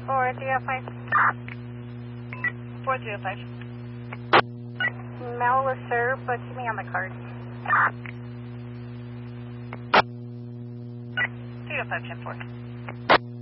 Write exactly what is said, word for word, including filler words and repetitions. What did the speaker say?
four three oh five. four three oh five. Melissa, sir, put me on the card. three oh five ten four.